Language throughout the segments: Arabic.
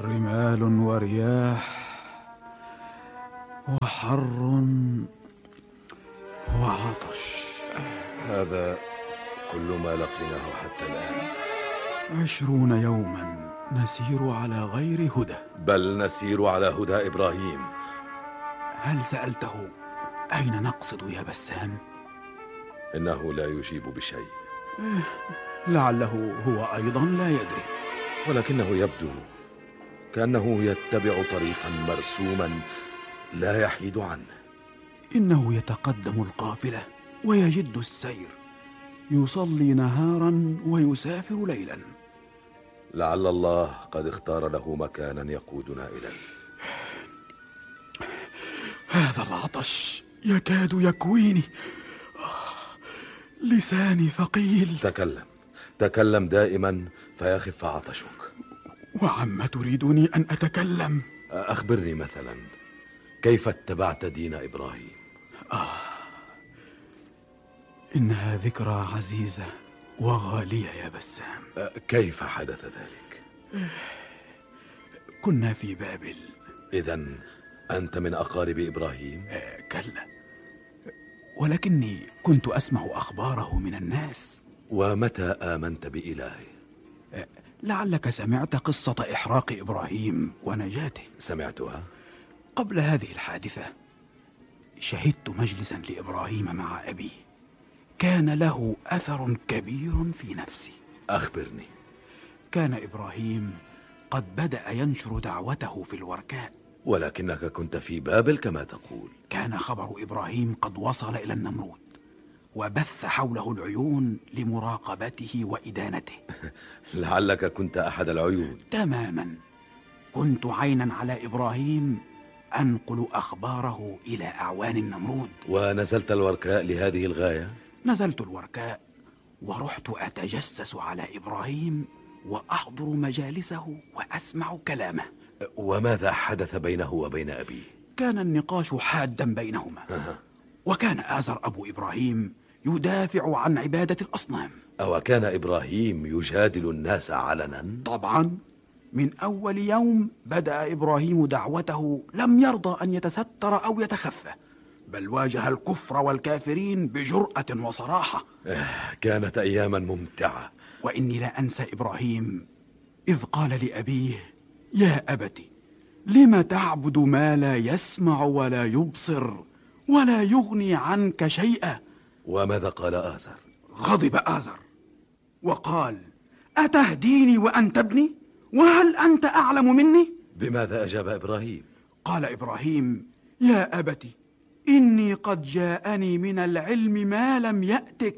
رمال ورياح وحر وعطش. هذا كل ما لقيناه حتى الآن. 20 يوما نسير على غير هدى. بل نسير على هدى إبراهيم. هل سألته أين نقصد يا بسام؟ إنه لا يجيب بشيء. لعله هو أيضا لا يدري، ولكنه يبدو كأنه يتبع طريقا مرسوما لا يحيد عنه. إنه يتقدم القافلة ويجد السير، يصلي نهارا ويسافر ليلا. لعل الله قد اختار له مكانا يقودنا إليه. هذا العطش يكاد يكويني، لساني ثقيل. تكلم دائما فيخف عطشك. وعما تريدني أن أتكلم؟ أخبرني مثلا، كيف اتبعت دين إبراهيم؟ إنها ذكرى عزيزة وغالية يا بسام. كيف حدث ذلك؟ كنا في بابل. إذن أنت من أقارب إبراهيم؟ كلا، ولكني كنت أسمع أخباره من الناس. ومتى آمنت بإلهه؟ لعلك سمعت قصة إحراق إبراهيم ونجاته. سمعتها؟ قبل هذه الحادثة شهدت مجلسا لإبراهيم مع أبيه، كان له أثر كبير في نفسي. أخبرني. كان إبراهيم قد بدأ ينشر دعوته في الوركاء. ولكنك كنت في بابل كما تقول. كان خبر إبراهيم قد وصل إلى النمرود، وبث حوله العيون لمراقبته وإدانته. لعلك كنت أحد العيون. تماما، كنت عينا على إبراهيم أنقل أخباره إلى أعوان النمرود. ونزلت الوركاء لهذه الغاية؟ نزلت الوركاء ورحت أتجسس على إبراهيم وأحضر مجالسه وأسمع كلامه. وماذا حدث بينه وبين أبيه؟ كان النقاش حادا بينهما. وكان آزر أبو إبراهيم يدافع عن عبادة الأصنام. أو كان إبراهيم يجادل الناس علنا؟ طبعا، من أول يوم بدأ إبراهيم دعوته لم يرضى أن يتستر أو يتخفى، بل واجه الكفر والكافرين بجرأة وصراحة. كانت أياما ممتعة. وإني لا أنسى إبراهيم إذ قال لأبيه: يا أبت، لم تعبد ما لا يسمع ولا يبصر ولا يغني عنك شيئا؟ وماذا قال آزر؟ غضب آزر وقال: أتهديني وأنت ابني؟ وهل أنت أعلم مني؟ بماذا أجاب إبراهيم؟ قال إبراهيم: يا أبت، إني قد جاءني من العلم ما لم يأتك،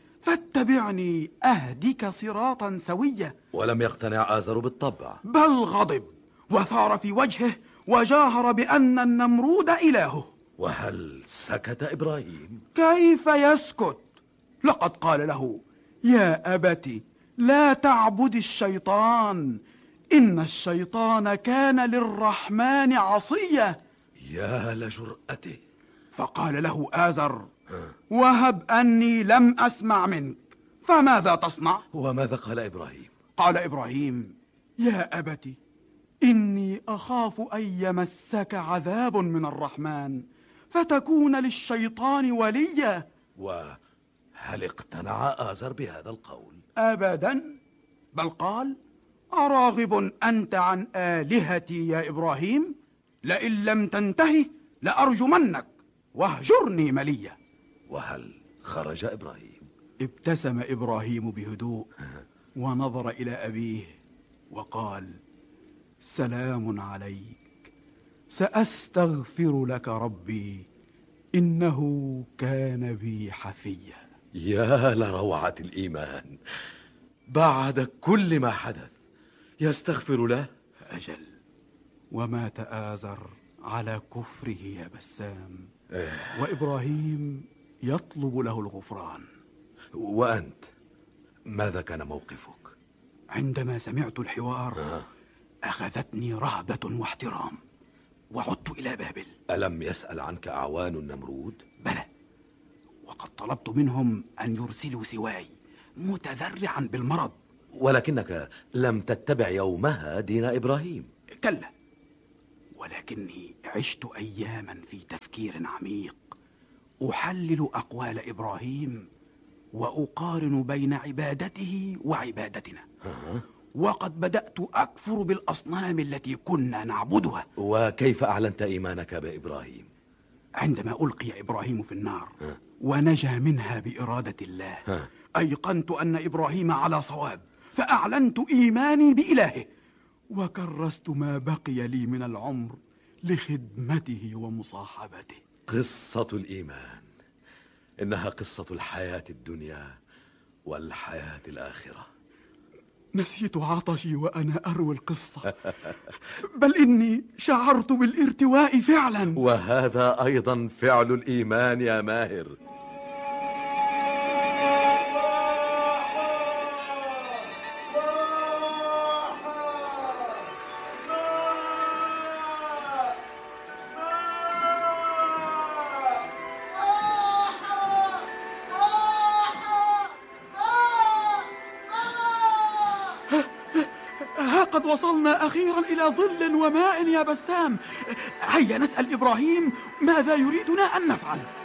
فاتبعني أهدك صراطا سويا. ولم يقتنع آزر بالطبع، بل غضب وثار في وجهه وجاهر بأن النمرود إلهه. وهل سكت إبراهيم؟ كيف يسكت؟ لقد قال له: يا أبت، لا تعبد الشيطان، إن الشيطان كان للرحمن عصيا. يا لجرأته. فقال له آزر: وهب أني لم أسمع منك، فماذا تصنع؟ وماذا قال إبراهيم؟ قال إبراهيم: يا أبت، إني أخاف أن يمسك عذاب من الرحمن فتكون للشيطان وليا. وهل اقتنع آزر بهذا القول؟ أبدا، بل قال: أراغب أنت عن آلهتي يا إبراهيم؟ لئن لم تنتهي لأرجمنك واهجرني مليا. وهل خرج إبراهيم؟ ابتسم إبراهيم بهدوء ونظر إلى أبيه وقال: سلام عليك، سأستغفر لك ربي، إنه كان بي حفيا. يا لروعة الإيمان، بعد كل ما حدث يستغفر له؟ أجل، ومات آزر على كفره يا بسام، وإبراهيم يطلب له الغفران. وأنت ماذا كان موقفك؟ عندما سمعت الحوار أخذتني رهبة واحترام، وعدت إلى بابل. ألم يسأل عنك أعوان النمرود؟ بلى، وقد طلبت منهم أن يرسلوا سواي متذرعا بالمرض. ولكنك لم تتبع يومها دين إبراهيم. كلا، ولكني عشت أياما في تفكير عميق، أحلل أقوال إبراهيم وأقارن بين عبادته وعبادتنا. وقد بدأت أكفر بالأصنام التي كنا نعبدها. وكيف أعلنت إيمانك بإبراهيم؟ عندما ألقي إبراهيم في النار ونجا منها بإرادة الله، أيقنت أن إبراهيم على صواب، فأعلنت إيماني بإلهه، وكرست ما بقي لي من العمر لخدمته ومصاحبته. قصة الإيمان إنها قصة الحياة الدنيا والحياة الآخرة. نسيت عطشي وأنا أروي القصة، بل إني شعرت بالارتواء فعلا. وهذا أيضا فعل الإيمان يا ماهر. قد وصلنا أخيرا إلى ظل وماء يا بسام. هيا نسأل إبراهيم ماذا يريدنا أن نفعل.